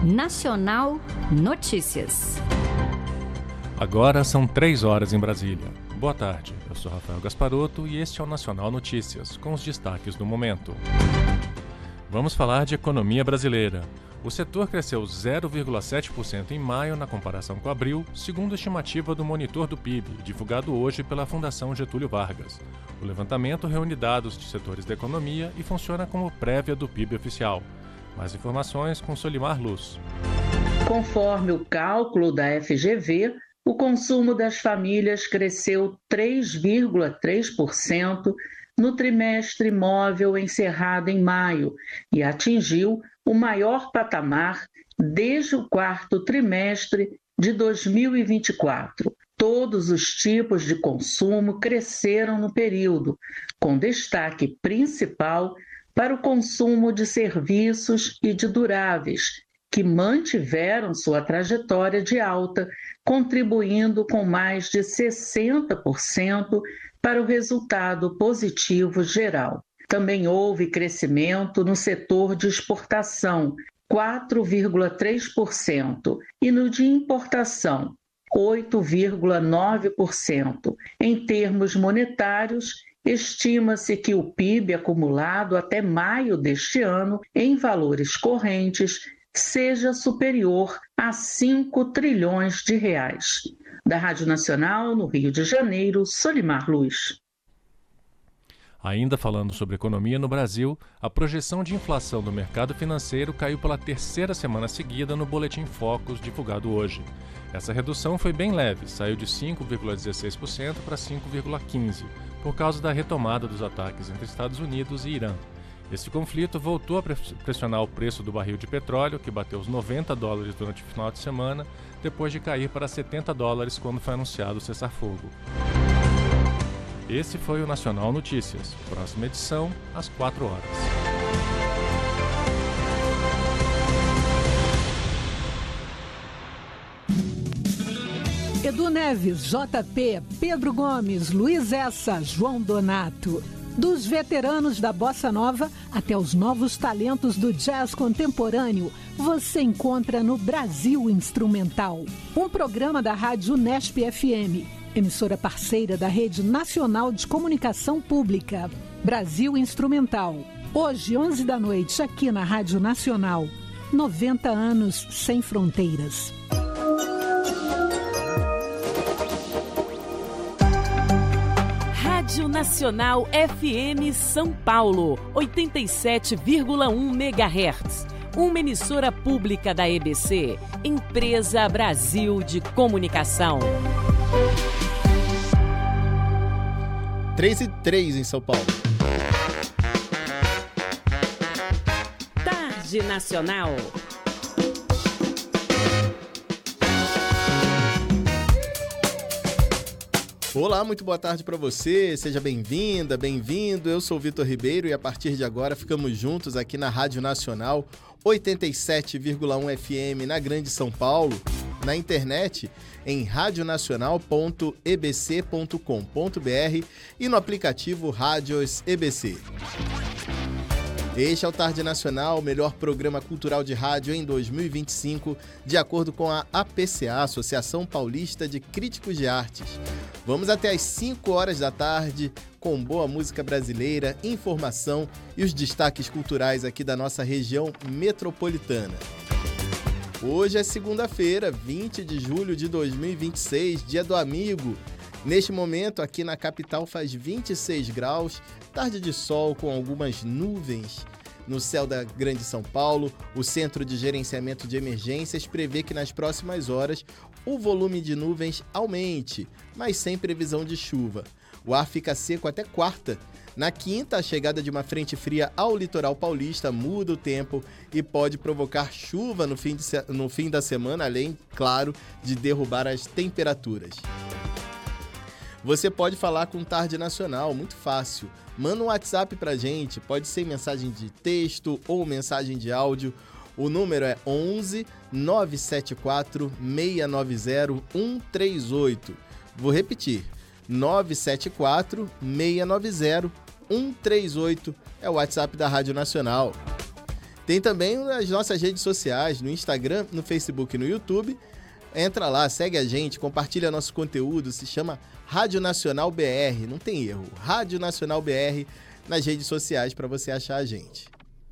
Nacional Notícias. Agora são 3 horas em Brasília. Boa tarde, eu sou Rafael Gasparotto e este é o Nacional Notícias, com os destaques do momento. Vamos falar de economia brasileira. O setor cresceu 0,7% em maio na comparação com abril, segundo a estimativa do Monitor do PIB, divulgado hoje pela Fundação Getúlio Vargas. O levantamento reúne dados de setores da economia e funciona como prévia do PIB oficial. Mais informações com Solimar Luz. Conforme o cálculo da FGV, o consumo das famílias cresceu 3,3% no trimestre móvel encerrado em maio e atingiu o maior patamar desde o quarto trimestre de 2024. Todos os tipos de consumo cresceram no período, com destaque principal para o consumo de serviços e de duráveis, que mantiveram sua trajetória de alta, contribuindo com mais de 60% para o resultado positivo geral. Também houve crescimento no setor de exportação, 4,3%, e no de importação, 8,9%. Em termos monetários, estima-se que o PIB acumulado até maio deste ano, em valores correntes, seja superior a 5 trilhões de reais. Da Rádio Nacional, no Rio de Janeiro, Solimar Luz. Ainda falando sobre economia no Brasil, a projeção de inflação do mercado financeiro caiu pela terceira semana seguida no Boletim Focus divulgado hoje. Essa redução foi bem leve, saiu de 5,16% para 5,15%, por causa da retomada dos ataques entre Estados Unidos e Irã. Esse conflito voltou a pressionar o preço do barril de petróleo, que bateu os $90 durante o final de semana, depois de cair para $70 quando foi anunciado o cessar-fogo. Esse foi o Nacional Notícias. Próxima edição, às 4 horas. Edu Neves, JP, Pedro Gomes, Luiz Essa, João Donato. Dos veteranos da Bossa Nova até os novos talentos do jazz contemporâneo, você encontra no Brasil Instrumental. Um programa da Rádio Unesp FM, emissora parceira da Rede Nacional de Comunicação Pública. Brasil Instrumental. Hoje, 11 da noite, aqui na Rádio Nacional. 90 anos sem fronteiras. Rádio Nacional FM São Paulo, 87,1 MHz. Uma emissora pública da EBC, Empresa Brasil de Comunicação. 3h03 em São Paulo. Tarde Nacional. Olá, muito boa tarde para você, seja bem-vinda, bem-vindo. Eu sou o Vitor Ribeiro e a partir de agora ficamos juntos aqui na Rádio Nacional 87,1 FM na Grande São Paulo, na internet em radionacional.ebc.com.br e no aplicativo Rádios EBC. Este é o Tarde Nacional, o melhor programa cultural de rádio em 2025, de acordo com a APCA, Associação Paulista de Críticos de Artes. Vamos até às 5 horas da tarde com boa música brasileira, informação e os destaques culturais aqui da nossa região metropolitana. Hoje é segunda-feira, 20 de julho de 2026, dia do amigo. Neste momento, aqui na capital faz 26 graus, tarde de sol com algumas nuvens. No céu da Grande São Paulo, o Centro de Gerenciamento de Emergências prevê que nas próximas horas o volume de nuvens aumente, mas sem previsão de chuva. O ar fica seco até quarta. Na quinta, a chegada de uma frente fria ao litoral paulista muda o tempo e pode provocar chuva no fim da semana, além, claro, de derrubar as temperaturas. Você pode falar com Tarde Nacional, muito fácil. Manda um WhatsApp pra gente, pode ser mensagem de texto ou mensagem de áudio. O número é 11 974 690 138. Vou repetir, 974 690 138 é o WhatsApp da Rádio Nacional. Tem também as nossas redes sociais, no Instagram, no Facebook e no YouTube. Entra lá, segue a gente, compartilha nosso conteúdo, se chama Rádio Nacional BR, não tem erro, Rádio Nacional BR nas redes sociais para você achar a gente.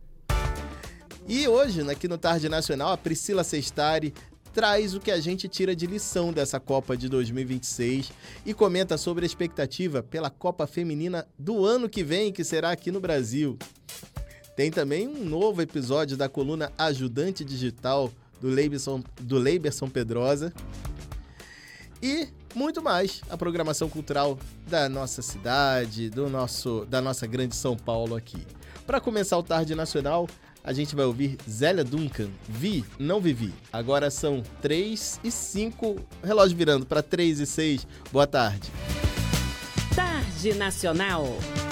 E hoje, aqui no Tarde Nacional, a Priscila Sestari traz o que a gente tira de lição dessa Copa de 2026 e comenta sobre a expectativa pela Copa Feminina do ano que vem, que será aqui no Brasil. Tem também um novo episódio da coluna Ajudante Digital do Leiberson Pedrosa. E muito mais, a programação cultural da nossa cidade, da nossa grande São Paulo aqui. Para começar o Tarde Nacional, a gente vai ouvir Zélia Duncan, Vi, Não Vivi. Agora são 3h05, relógio virando para 3h06. Boa tarde. Tarde Nacional.